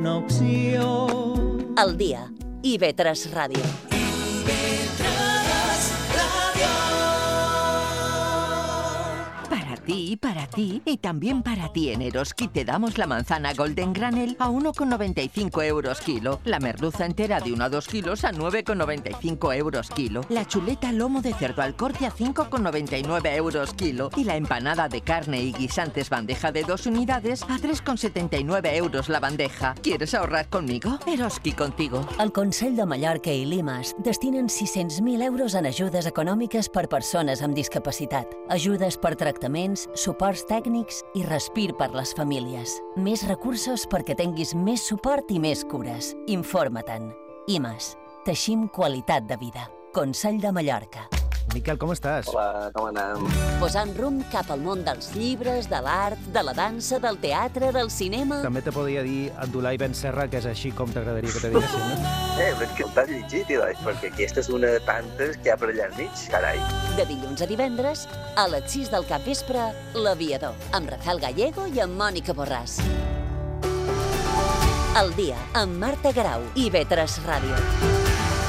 Una opció. El dia. IB3 Ràdio. Para ti y también para ti en Eroski te damos la manzana Golden Granel a 1,95 euros kilo, la merluza entera de 1 a 2 kilos a 9,95 euros kilo, la chuleta lomo de cerdo al corte a 5,99 euros kilo y la empanada de carne y guisantes bandeja de 2 unidades a 3,79 euros la bandeja. ¿Quieres ahorrar conmigo? Eroski contigo. El Consell de Mallorca i l'IMAS destinen 600.000 euros en ajudes econòmiques per persones amb discapacitat, ajudes per tractaments, suports tècnics i respir per les famílies. Més recursos perquè tinguis més suport i més cures. Informa-te'n. IMAS. Teixim qualitat de vida. Consell de Mallorca. Miquel, com estàs? Hola, com anem? Posant rumb cap al món dels llibres, de l'art, de la dansa, del teatre, del cinema... També te podria dir Abdullah Ben Serra, que és així com t'agradaria que te diguessin, no? Però és que ho t'has llegit, perquè aquesta és una de tantes que hi ha per allà al mig, carai. De dilluns a divendres, a les 6 del capvespre, L'Aviador, amb Rafael Gallego i amb Mònica Borràs. El dia, amb Marta Garau, IB3 Ràdio.